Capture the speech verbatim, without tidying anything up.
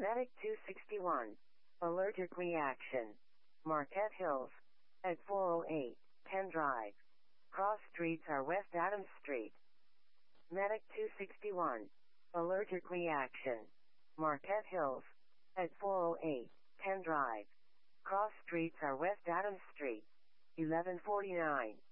Medic two sixty-one. Allergic reaction. Marquette Hills. At four oh eight, Penn Drive. Cross streets are West Adams Street. Medic two sixty-one. Allergic reaction. Marquette Hills. At four oh eight, Penn Drive. Cross streets are West Adams Street. eleven forty-nine.